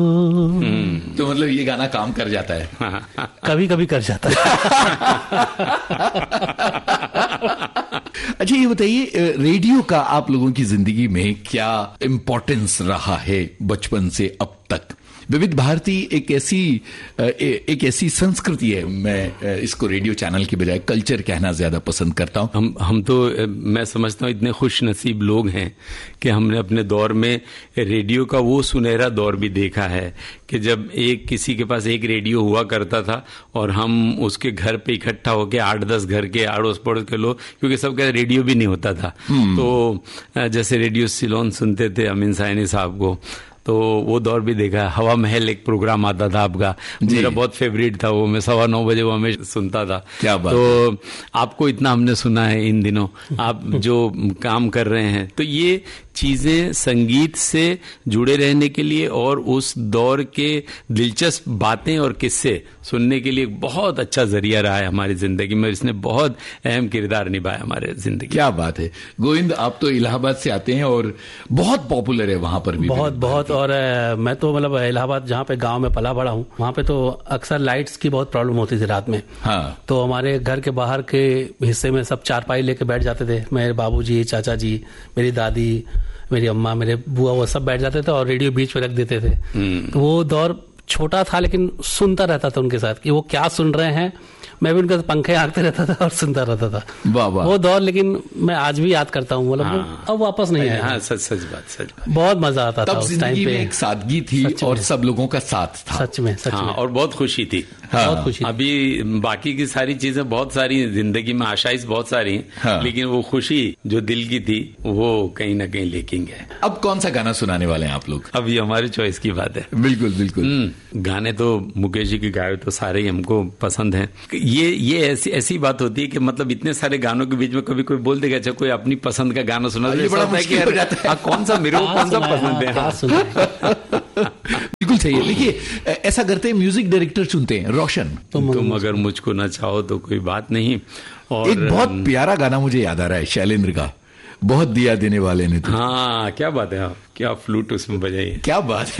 तो मतलब ये गाना काम कर जाता है? कभी कभी कर जाता है। अच्छा, ये बताइए, रेडियो का आप लोगों की जिंदगी में क्या इम्पोर्टेंस रहा है बचपन से अब तक? विविध भारती एक ऐसी संस्कृति है, मैं इसको रेडियो चैनल के बजाय कल्चर कहना ज्यादा पसंद करता हूं। हम तो, मैं समझता हूं, इतने खुश नसीब लोग हैं कि हमने अपने दौर में रेडियो का वो सुनहरा दौर भी देखा है कि जब किसी के पास एक रेडियो हुआ करता था और हम उसके घर पे इकट्ठा होके 8-10 घर के अड़ोस पड़ोस के लोग, क्योंकि सबका रेडियो भी नहीं होता था, तो जैसे रेडियो सिलोन सुनते थे अमीन साइनी साहब को, तो वो दौर भी देखा। हवा महल एक प्रोग्राम आता था आपका, मेरा बहुत फेवरेट था वो, मैं 9:15 बजे वो हमें सुनता था। क्या बात तो है। आपको इतना हमने सुना है इन दिनों, आप जो काम कर रहे हैं, तो ये चीजें संगीत से जुड़े रहने के लिए और उस दौर के दिलचस्प बातें और किस्से सुनने के लिए बहुत अच्छा जरिया रहा है हमारी जिंदगी में। इसने बहुत अहम किरदार निभाया हमारे जिंदगी। क्या बात है। गोविंद, आप तो इलाहाबाद से आते हैं और बहुत पॉपुलर है वहां पर भी। बहुत। और मैं तो मतलब इलाहाबाद जहाँ पे गांव में पला बड़ा हूँ, वहाँ पे तो अक्सर लाइट्स की बहुत प्रॉब्लम होती थी रात में। हाँ। तो हमारे घर के बाहर के हिस्से में सब चारपाई लेके बैठ जाते थे, मेरे बाबूजी, चाचा जी, मेरी दादी, मेरी अम्मा, मेरे बुआ, वो सब बैठ जाते थे और रेडियो बीच में रख देते थे। तो वो दौर छोटा था लेकिन सुनता रहता था उनके साथ कि वो क्या सुन रहे हैं। मैं भी उनके पंखे आंकते रहता था और सुनता रहता था। वाह वाह। वो दौर लेकिन मैं आज भी याद करता हूँ, मतलब अब वापस नहीं आया। हाँ, सच बात। बहुत मजा आता था उस टाइम पे। एक सादगी थी और सब लोगों का साथ था। सच में। और बहुत खुशी थी। बहुत खुशी। अभी बाकी की सारी चीजें बहुत सारी जिंदगी में, आशाइश बहुत सारी हैं, लेकिन वो खुशी जो दिल की थी वो कहीं ना कहीं लेकिंग है। अब कौन सा गाना सुनाने वाले हैं आप लोग? अब ये हमारी चॉइस की बात है। बिल्कुल। गाने तो मुकेश जी के गाए तो सारे ही हमको पसंद हैं। ये ऐसी बात होती है कि मतलब इतने सारे गानों के बीच में कभी कोई बोल देगा, अच्छा कोई अपनी पसंद का गाना सुना, ये बड़ा मुश्किल हो जाता है। कौन सा मेरे को कौन सा पसंद है। बिल्कुल सही है। देखिए, ऐसा करते हैं, म्यूजिक डायरेक्टर चुनते हैं, रोशन। तुम अगर मुझको ना चाहो तो कोई बात नहीं। और एक बहुत प्यारा गाना मुझे याद आ रहा है शैलेंद्र का, बहुत दिया देने वाले ने। हाँ, क्या बात है, क्या फ्लूट उसमें बजाई है, क्या बात है।